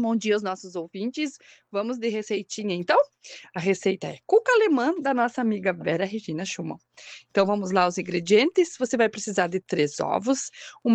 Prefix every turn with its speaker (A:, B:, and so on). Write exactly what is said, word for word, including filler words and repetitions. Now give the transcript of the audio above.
A: Bom dia aos nossos ouvintes. Vamos de receitinha então? A receita é cuca alemã da nossa amiga Vera Regina Schumann. Então vamos lá os ingredientes, você vai precisar de três ovos, uma